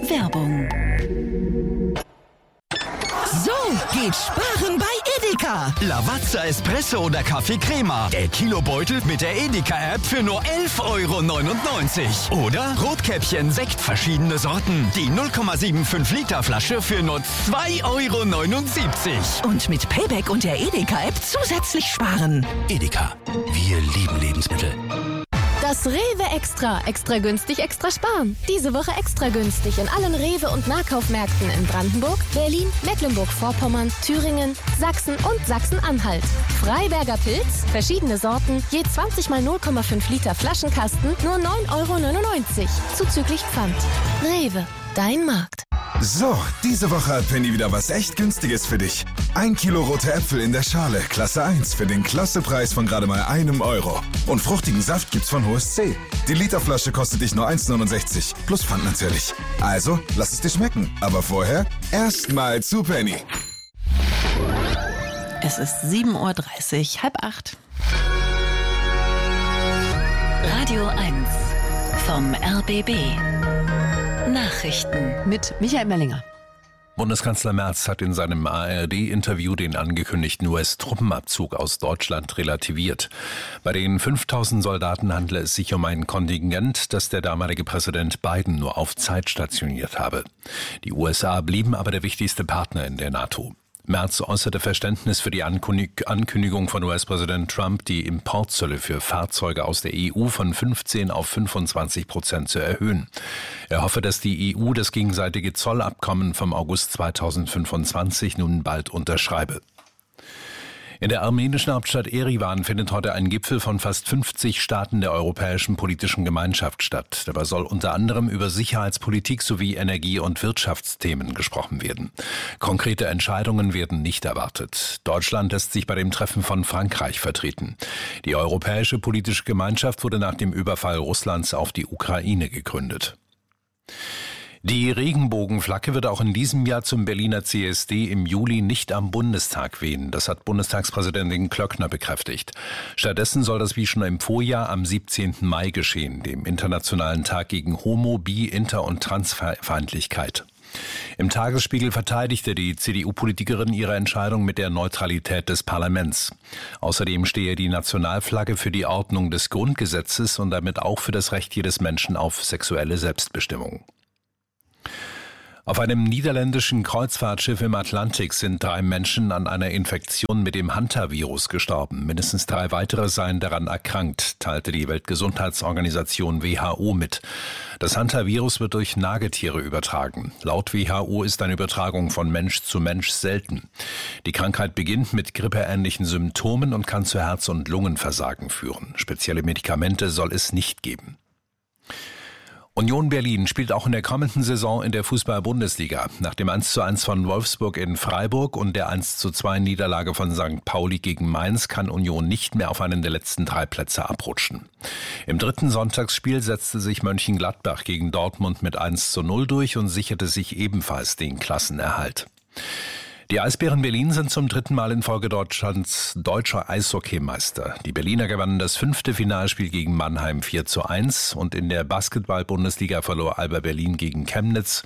Werbung. So geht Sparen bei Edeka. Lavazza Espresso oder Kaffee Crema. Der Kilobeutel mit der Edeka-App für nur 11,99 €. Oder Rotkäppchen Sekt verschiedene Sorten. Die 0,75 Liter Flasche für nur 2,79 €. Und mit Payback und der Edeka-App zusätzlich sparen. Edeka, wir lieben Lebensmittel. Das Rewe Extra. Extra günstig, extra sparen. Diese Woche extra günstig in allen Rewe- und Nahkaufmärkten in Brandenburg, Berlin, Mecklenburg-Vorpommern, Thüringen, Sachsen und Sachsen-Anhalt. Freiberger Pilz, verschiedene Sorten, je 20 mal 0,5 Liter Flaschenkasten, nur 9,99 € zuzüglich Pfand. Rewe, dein Markt. So, diese Woche hat Penny wieder was echt Günstiges für dich. 1 Kilo rote Äpfel in der Schale, Klasse 1, für den Klassepreis von gerade mal €1. Und fruchtigen Saft gibt's von Hohes C. Die Literflasche kostet dich nur 1,69 €, plus Pfand natürlich. Also, lass es dir schmecken. Aber vorher erstmal zu Penny. Es ist 7:30 Uhr, 7:30. Radio 1 vom RBB. Nachrichten mit Michael Mellinger. Bundeskanzler Merz hat in seinem ARD-Interview den angekündigten US-Truppenabzug aus Deutschland relativiert. Bei den 5.000 Soldaten handle es sich um ein Kontingent, das der damalige Präsident Biden nur auf Zeit stationiert habe. Die USA blieben aber der wichtigste Partner in der NATO. Merz äußerte Verständnis für die Ankündigung von US-Präsident Trump, die Importzölle für Fahrzeuge aus der EU von 15% auf 25% zu erhöhen. Er hoffe, dass die EU das gegenseitige Zollabkommen vom August 2025 nun bald unterschreibe. In der armenischen Hauptstadt Erivan findet heute ein Gipfel von fast 50 Staaten der Europäischen Politischen Gemeinschaft statt. Dabei soll unter anderem über Sicherheitspolitik sowie Energie- und Wirtschaftsthemen gesprochen werden. Konkrete Entscheidungen werden nicht erwartet. Deutschland lässt sich bei dem Treffen von Frankreich vertreten. Die Europäische Politische Gemeinschaft wurde nach dem Überfall Russlands auf die Ukraine gegründet. Die Regenbogenflagge wird auch in diesem Jahr zum Berliner CSD im Juli nicht am Bundestag wehen. Das hat Bundestagspräsidentin Klöckner bekräftigt. Stattdessen soll das wie schon im Vorjahr am 17. Mai geschehen, dem Internationalen Tag gegen Homo-, Bi-, Inter- und Transfeindlichkeit. Im Tagesspiegel verteidigte die CDU-Politikerin ihre Entscheidung mit der Neutralität des Parlaments. Außerdem stehe die Nationalflagge für die Ordnung des Grundgesetzes und damit auch für das Recht jedes Menschen auf sexuelle Selbstbestimmung. Auf einem niederländischen Kreuzfahrtschiff im Atlantik sind 3 Menschen an einer Infektion mit dem Hantavirus gestorben. Mindestens 3 weitere seien daran erkrankt, teilte die Weltgesundheitsorganisation WHO mit. Das Hantavirus wird durch Nagetiere übertragen. Laut WHO ist eine Übertragung von Mensch zu Mensch selten. Die Krankheit beginnt mit grippeähnlichen Symptomen und kann zu Herz- und Lungenversagen führen. Spezielle Medikamente soll es nicht geben. Union Berlin spielt auch in der kommenden Saison in der Fußball-Bundesliga. Nach dem 1:1 von Wolfsburg in Freiburg und der 1:2 Niederlage von St. Pauli gegen Mainz kann Union nicht mehr auf einen der letzten 3 Plätze abrutschen. Im 3. Sonntagsspiel setzte sich Mönchengladbach gegen Dortmund mit 1:0 durch und sicherte sich ebenfalls den Klassenerhalt. Die Eisbären Berlin sind zum 3. Mal in Folge Deutschlands deutscher Eishockeymeister. Die Berliner gewannen das 5. Finalspiel gegen Mannheim 4:1 und in der Basketball-Bundesliga verlor Alba Berlin gegen Chemnitz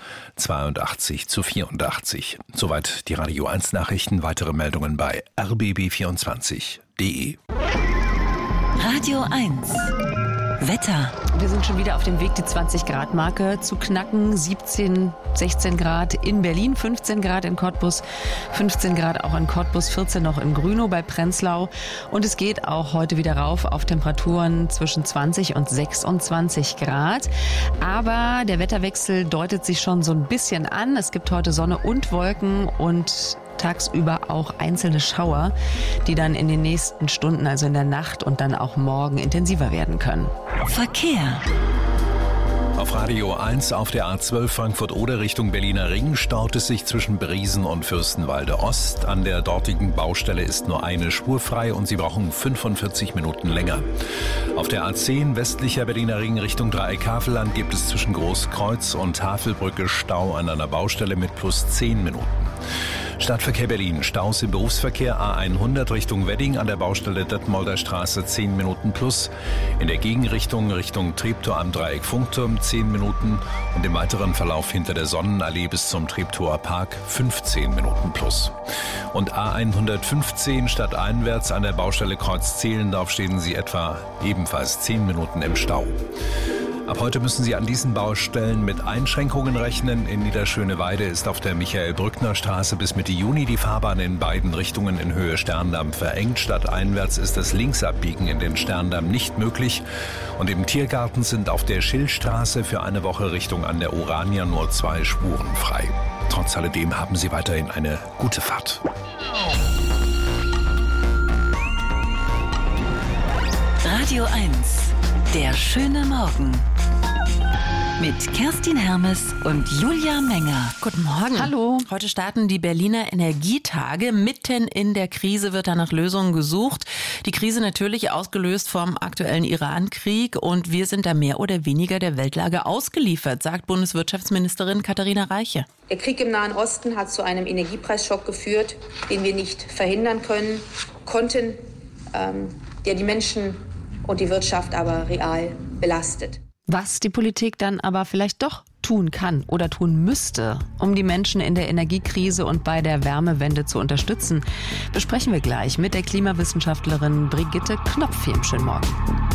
82:84. Soweit die Radio 1 Nachrichten. Weitere Meldungen bei rbb24.de. Radio 1 Wetter. Wir sind schon wieder auf dem Weg, die 20-Grad-Marke zu knacken. 17, 16 Grad in Berlin, 15 Grad in Cottbus, 15 Grad auch in Cottbus, 14 noch in Grünow bei Prenzlau. Und es geht auch heute wieder rauf auf Temperaturen zwischen 20 und 26 Grad. Aber der Wetterwechsel deutet sich schon so ein bisschen an. Es gibt heute Sonne und Wolken und tagsüber auch einzelne Schauer, die dann in den nächsten Stunden, also in der Nacht und dann auch morgen intensiver werden können. Verkehr. Auf Radio 1 auf der A12 Frankfurt-Oder Richtung Berliner Ring staut es sich zwischen Briesen und Fürstenwalde Ost. An der dortigen Baustelle ist nur eine Spur frei und Sie brauchen 45 Minuten länger. Auf der A10 westlicher Berliner Ring Richtung Dreieck-Havelland gibt es zwischen Großkreuz und Havelbrücke Stau an einer Baustelle mit plus 10 Minuten. Stadtverkehr Berlin. Staus im Berufsverkehr A100 Richtung Wedding an der Baustelle Detmolder Straße 10 Minuten plus. In der Gegenrichtung Richtung Treptower am Dreieck Funkturm 10 Minuten und im weiteren Verlauf hinter der Sonnenallee bis zum Treptower Park 15 Minuten plus. Und A115 stadteinwärts an der Baustelle Kreuz Zehlendorf stehen Sie etwa ebenfalls 10 Minuten im Stau. Ab heute müssen Sie an diesen Baustellen mit Einschränkungen rechnen. In Niederschöneweide ist auf der Michael-Brückner-Straße bis Mitte Juni die Fahrbahn in beiden Richtungen in Höhe Sterndamm verengt. Stadteinwärts ist das Linksabbiegen in den Sterndamm nicht möglich. Und im Tiergarten sind auf der Schillstraße für eine Woche Richtung an der Urania nur 2 Spuren frei. Trotz alledem haben Sie weiterhin eine gute Fahrt. Radio 1, der schöne Morgen. Mit Kerstin Hermes und Julia Menger. Guten Morgen. Hallo. Heute starten die Berliner Energietage. Mitten in der Krise wird da nach Lösungen gesucht. Die Krise natürlich ausgelöst vom aktuellen Iran-Krieg. Und wir sind da mehr oder weniger der Weltlage ausgeliefert, sagt Bundeswirtschaftsministerin Katharina Reiche. Der Krieg im Nahen Osten hat zu einem Energiepreisschock geführt, den wir nicht verhindern konnten, der die Menschen und die Wirtschaft aber real belastet. Was die Politik dann aber vielleicht doch tun kann oder tun müsste, um die Menschen in der Energiekrise und bei der Wärmewende zu unterstützen, besprechen wir gleich mit der Klimawissenschaftlerin Brigitte Knopf hier im schönen Morgen.